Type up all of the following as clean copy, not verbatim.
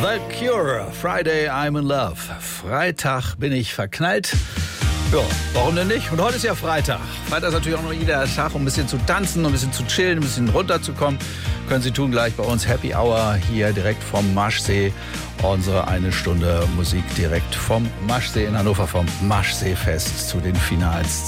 The Cure, Friday I'm in Love. Freitag bin ich verknallt. Ja, warum denn nicht? Und heute ist ja Freitag. Freitag ist natürlich auch noch jeder Tag, um ein bisschen zu tanzen, um ein bisschen zu chillen, ein bisschen runterzukommen. Können Sie tun gleich bei uns Happy Hour hier direkt vom Maschsee. Unsere 1 Stunde Musik direkt vom Maschsee in Hannover, vom Maschseefest zu den Finals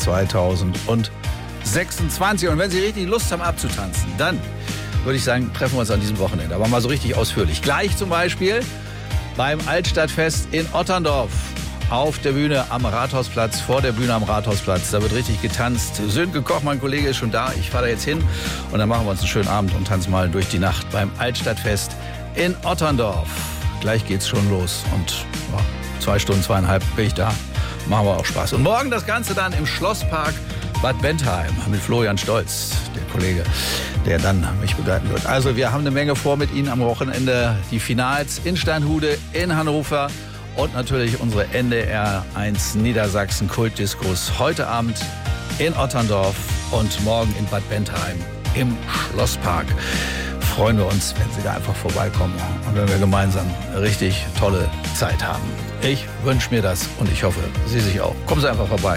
2026. Und wenn Sie richtig Lust haben abzutanzen, dann würde ich sagen, treffen wir uns an diesem Wochenende. Aber mal so richtig ausführlich. Gleich zum Beispiel beim Altstadtfest in Otterndorf. Auf der Bühne am Rathausplatz, vor der Bühne am Rathausplatz. Da wird richtig getanzt. Sönke Koch, mein Kollege, ist schon da. Ich fahre da jetzt hin und dann machen wir uns einen schönen Abend und tanzen mal durch die Nacht beim Altstadtfest in Otterndorf. Gleich geht's schon los und 2 Stunden, 2,5 bin ich da. Machen wir auch Spaß. Und morgen das Ganze dann im Schlosspark Bad Bentheim mit Florian Stolz, der Kollege, der dann mich begleiten wird. Also wir haben eine Menge vor mit Ihnen am Wochenende. Die Finals in Steinhude, in Hannover und natürlich unsere NDR 1 Niedersachsen Kultdiskos heute Abend in Otterndorf und morgen in Bad Bentheim im Schlosspark. Freuen wir uns, wenn Sie da einfach vorbeikommen und wenn wir gemeinsam eine richtig tolle Zeit haben. Ich wünsche mir das und ich hoffe, Sie sich auch. Kommen Sie einfach vorbei.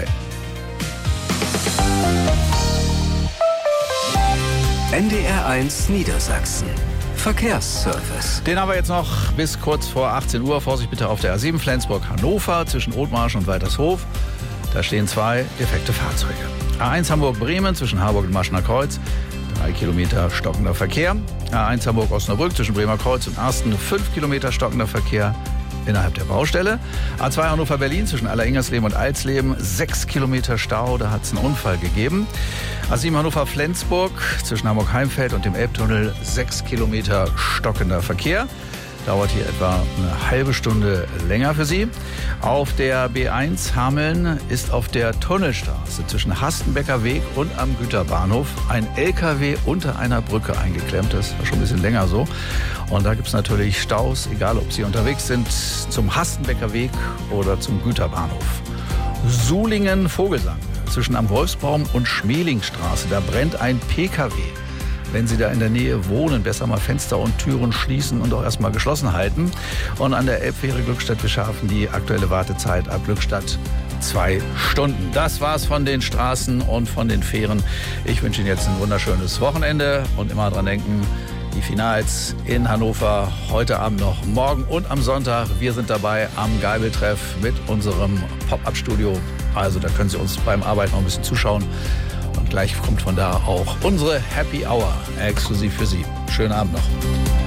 NDR 1 Niedersachsen. Verkehrsservice. Den haben wir jetzt noch bis kurz vor 18 Uhr. Vorsicht bitte auf der A7 Flensburg-Hannover zwischen Othmarsch und Weitershof. Da stehen 2 defekte Fahrzeuge. A1 Hamburg-Bremen zwischen Harburg und Maschner Kreuz. 3 Kilometer stockender Verkehr. A1 Hamburg-Osnabrück zwischen Bremer Kreuz und Arsten. 5 Kilometer stockender Verkehr innerhalb der Baustelle. A2 Hannover-Berlin zwischen Alleringgersleben und Alsleben. 6 Kilometer Stau, da hat es einen Unfall gegeben. A7 Hannover-Flensburg zwischen Hamburg-Heimfeld und dem Elbtunnel. 6 Kilometer stockender Verkehr. Dauert hier etwa eine halbe Stunde länger für Sie. Auf der B1 Hameln ist auf der Tunnelstraße zwischen Hastenbecker Weg und am Güterbahnhof ein LKW unter einer Brücke eingeklemmt. Das war schon ein bisschen länger so. Und da gibt es natürlich Staus, egal ob Sie unterwegs sind zum Hastenbecker Weg oder zum Güterbahnhof. Sulingen-Vogelsang zwischen am Wolfsbaum und Schmelingstraße. Da brennt ein PKW. Wenn Sie da in der Nähe wohnen, besser mal Fenster und Türen schließen und auch erstmal geschlossen halten. Und an der Elbfähre Glückstadt, wir schaffen die aktuelle Wartezeit ab Glückstadt 2 Stunden. Das war's von den Straßen und von den Fähren. Ich wünsche Ihnen jetzt ein wunderschönes Wochenende und immer dran denken, die Finals in Hannover heute Abend noch, morgen und am Sonntag. Wir sind dabei am Geibeltreff mit unserem Pop-Up-Studio. Also da können Sie uns beim Arbeiten noch ein bisschen zuschauen. Und gleich kommt von da auch unsere Happy Hour exklusiv für Sie. Schönen Abend noch.